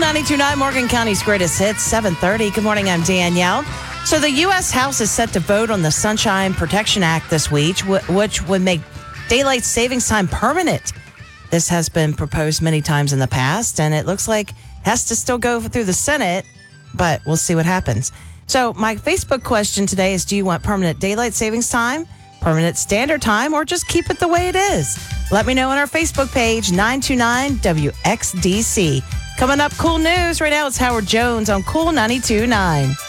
92.9, Morgan County's greatest hits, 7:30. Good morning, I'm Danielle. So the U.S. House is set to vote on the Sunshine Protection Act this week, which would make daylight savings time permanent. This has been proposed many times in the past, and it looks like it has to still go through the Senate, but we'll see what happens. So my Facebook question today is, do you want permanent daylight savings time, permanent standard time, or just keep it the way it is? Let me know on our Facebook page, 929 WXDC. Coming up, cool news. Right now, it's Howard Jones on Cool 92.9.